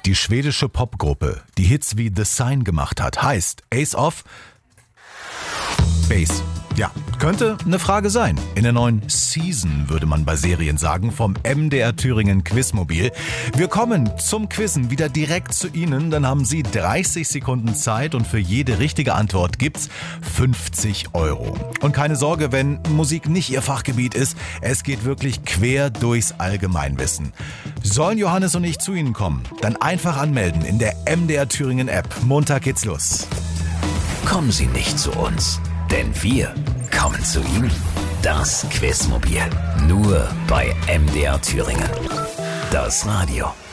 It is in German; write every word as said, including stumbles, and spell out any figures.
Die schwedische Popgruppe, die Hits wie The Sign gemacht hat, heißt Ace of Base. Ja, könnte eine Frage sein. In der neuen Season, würde man bei Serien sagen, vom M D R Thüringen Quizmobil. Wir kommen zum Quizzen wieder direkt zu Ihnen. Dann haben Sie dreißig Sekunden Zeit und für jede richtige Antwort gibt's fünfzig Euro. Und keine Sorge, wenn Musik nicht Ihr Fachgebiet ist. Es geht wirklich quer durchs Allgemeinwissen. Sollen Johannes und ich zu Ihnen kommen? Dann einfach anmelden in der M D R Thüringen App. Montag geht's los. Kommen Sie nicht zu uns, denn wir kommen zu Ihnen. Das Quizmobil. Nur bei M D R Thüringen. Das Radio.